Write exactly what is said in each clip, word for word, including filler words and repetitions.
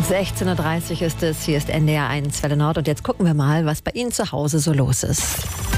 sechzehn Uhr dreißig ist es, hier ist N D R eins Welle Nord und jetzt gucken wir mal, was bei Ihnen zu Hause so los ist.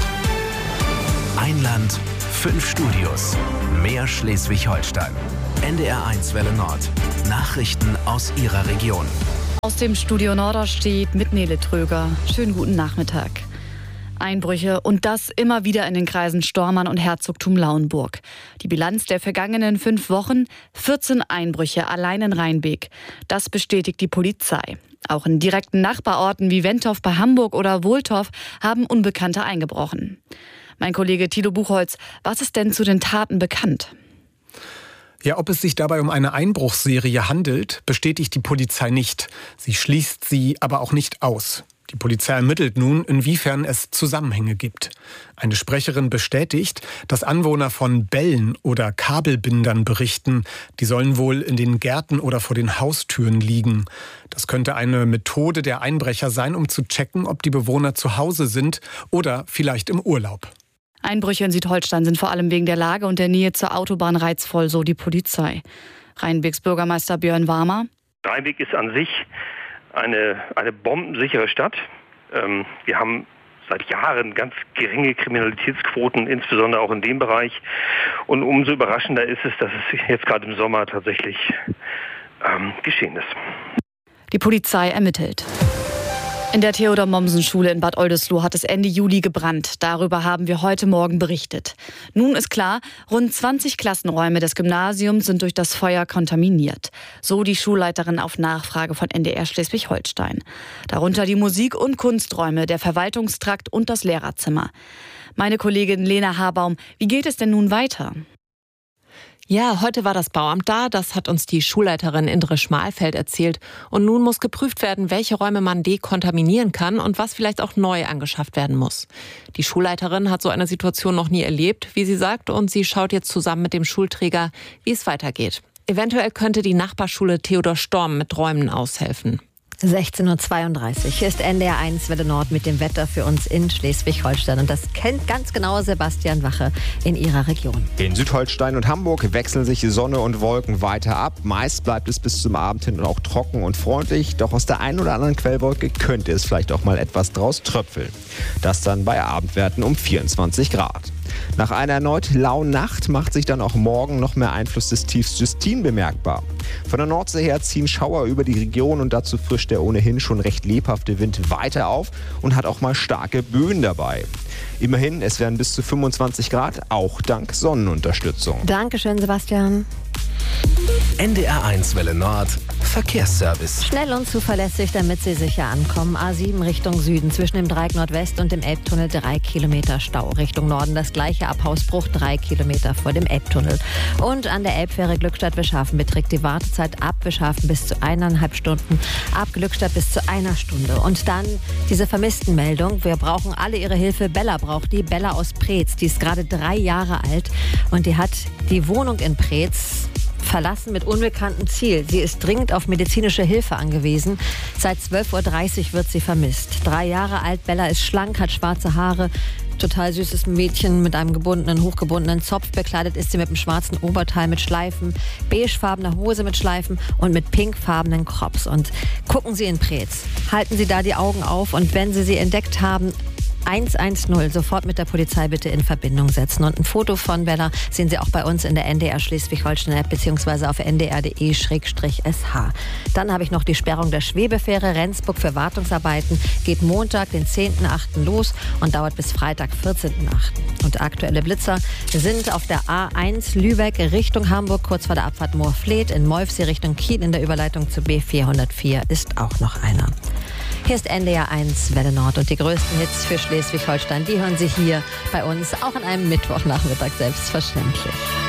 Ein Land, fünf Studios, mehr Schleswig-Holstein. N D R eins Welle Nord, Nachrichten aus Ihrer Region. Aus dem Studio Norderstedt mit Nele Tröger. Schönen guten Nachmittag. Einbrüche und das immer wieder in den Kreisen Stormarn und Herzogtum Lauenburg. Die Bilanz der vergangenen fünf Wochen: vierzehn Einbrüche allein in Rheinbeek. Das bestätigt die Polizei. Auch in direkten Nachbarorten wie Wentorf bei Hamburg oder Wohltorf haben Unbekannte eingebrochen. Mein Kollege Thilo Buchholz, was ist denn zu den Taten bekannt? Ja, ob es sich dabei um eine Einbruchsserie handelt, bestätigt die Polizei nicht. Sie schließt sie aber auch nicht aus. Die Polizei ermittelt nun, inwiefern es Zusammenhänge gibt. Eine Sprecherin bestätigt, dass Anwohner von Bällen oder Kabelbindern berichten. Die sollen wohl in den Gärten oder vor den Haustüren liegen. Das könnte eine Methode der Einbrecher sein, um zu checken, ob die Bewohner zu Hause sind oder vielleicht im Urlaub. Einbrüche in Südholstein sind vor allem wegen der Lage und der Nähe zur Autobahn reizvoll, so die Polizei. Rheinbeks Bürgermeister Björn Warmer. Rheinbek ist an sich eine, eine bombensichere Stadt. Ähm, wir haben seit Jahren ganz geringe Kriminalitätsquoten, insbesondere auch in dem Bereich. Und umso überraschender ist es, dass es jetzt gerade im Sommer tatsächlich ähm, geschehen ist. Die Polizei ermittelt. In der Theodor-Mommsen-Schule in Bad Oldesloe hat es Ende Juli gebrannt. Darüber haben wir heute Morgen berichtet. Nun ist klar, rund zwanzig Klassenräume des Gymnasiums sind durch das Feuer kontaminiert. So die Schulleiterin auf Nachfrage von N D R Schleswig-Holstein. Darunter die Musik- und Kunsträume, der Verwaltungstrakt und das Lehrerzimmer. Meine Kollegin Lena Habaum, wie geht es denn nun weiter? Ja, heute war das Bauamt da, das hat uns die Schulleiterin Indre Schmalfeld erzählt. Und nun muss geprüft werden, welche Räume man dekontaminieren kann und was vielleicht auch neu angeschafft werden muss. Die Schulleiterin hat so eine Situation noch nie erlebt, wie sie sagt, und sie schaut jetzt zusammen mit dem Schulträger, wie es weitergeht. Eventuell könnte die Nachbarschule Theodor Storm mit Räumen aushelfen. sechzehn Uhr zweiunddreißig. Hier ist N D R eins Welle Nord mit dem Wetter für uns in Schleswig-Holstein. Und das kennt ganz genau Sebastian Wache in ihrer Region. In Südholstein und Hamburg wechseln sich Sonne und Wolken weiter ab. Meist bleibt es bis zum Abend hin auch trocken und freundlich. Doch aus der einen oder anderen Quellwolke könnte es vielleicht auch mal etwas draus tröpfeln. Das dann bei Abendwerten um vierundzwanzig Grad. Nach einer erneut lauen Nacht macht sich dann auch morgen noch mehr Einfluss des Tiefs Justine bemerkbar. Von der Nordsee her ziehen Schauer über die Region und dazu frischt der ohnehin schon recht lebhafte Wind weiter auf und hat auch mal starke Böen dabei. Immerhin, es werden bis zu fünfundzwanzig Grad, auch dank Sonnenunterstützung. Dankeschön, Sebastian. N D R eins Welle Nord, Verkehrsservice. Schnell und zuverlässig, damit Sie sicher ankommen. A sieben Richtung Süden, zwischen dem Dreieck Nordwest und dem Elbtunnel drei Kilometer Stau. Richtung Norden das gleiche ab Hausbruch, drei Kilometer vor dem Elbtunnel. Und an der Elbfähre Glückstadt-Wischhafen beträgt die Wartezeit ab Wischhafen bis zu eineinhalb Stunden, ab Glückstadt bis zu einer Stunde. Und dann diese Vermisstenmeldung. Wir brauchen alle Ihre Hilfe. Bella braucht die. Bella aus Preetz, die ist gerade drei Jahre alt und die hat die Wohnung in Preetz verlassen mit unbekanntem Ziel. Sie ist dringend auf medizinische Hilfe angewiesen. Seit zwölf Uhr dreißig wird sie vermisst. Drei Jahre alt, Bella ist schlank, hat schwarze Haare. Total süßes Mädchen mit einem gebundenen, hochgebundenen Zopf. Bekleidet ist sie mit einem schwarzen Oberteil mit Schleifen, beigefarbene Hose mit Schleifen und mit pinkfarbenen Crops. Und gucken Sie in Preetz. Halten Sie da die Augen auf und wenn Sie sie entdeckt haben, eins eins null, sofort mit der Polizei bitte in Verbindung setzen. Und ein Foto von Bella sehen Sie auch bei uns in der N D R Schleswig-Holstein-App beziehungsweise auf n d r punkt d e slash s h. Dann habe ich noch die Sperrung der Schwebefähre Rendsburg für Wartungsarbeiten. Geht Montag, den zehnten achten los und dauert bis Freitag, vierzehnten achten Und aktuelle Blitzer sind auf der A eins Lübeck Richtung Hamburg, kurz vor der Abfahrt Moorfleet. In Molfsee Richtung Kiel in der Überleitung zu B vierhundertvier ist auch noch einer. Hier ist N D R eins Welle Nord und die größten Hits für Schleswig-Holstein, die hören Sie hier bei uns, auch an einem Mittwochnachmittag selbstverständlich.